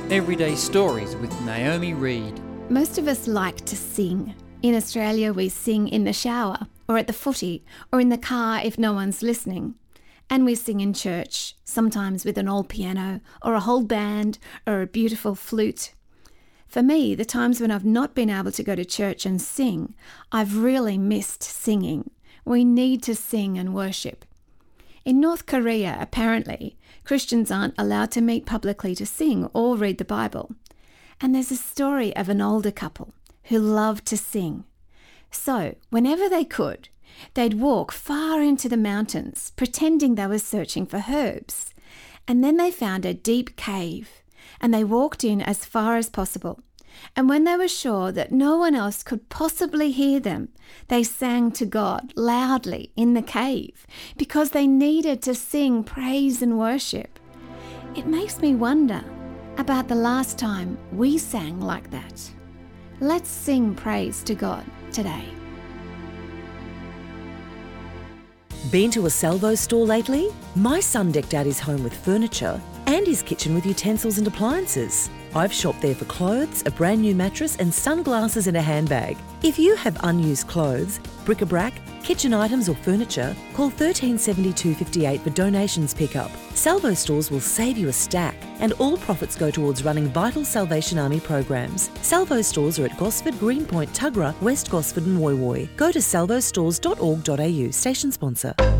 Everyday Stories with Naomi Reed. Most of us like to sing. In Australia, we sing in the shower, or at the footy, or in the car if no one's listening. And we sing in church, sometimes with an old piano, or a whole band, or a beautiful flute. For me, the times when I've not been able to go to church and sing, I've really missed singing. We need to sing and worship. In North Korea, apparently, Christians aren't allowed to meet publicly to sing or read the Bible. And there's a story of an older couple who loved to sing. So, whenever they could, they'd walk far into the mountains, pretending they were searching for herbs. And then they found a deep cave, and they walked in as far as possible. And when they were sure that no one else could possibly hear them, they sang to God loudly in the cave because they needed to sing praise and worship. It makes me wonder about the last time we sang like that. Let's sing praise to God today. Been to a Salvo store lately? My son decked out his home with furniture and his kitchen with utensils and appliances. I've shopped there for clothes, a brand new mattress and sunglasses and a handbag. If you have unused clothes, bric-a-brac, kitchen items or furniture, call 1370 258 for donations pickup. Salvo stores will save you a stack and all profits go towards running vital Salvation Army programs. Salvo stores are at Gosford, Greenpoint, Tuggerah, West Gosford and Woy Woy. Go to salvostores.org.au, station sponsor.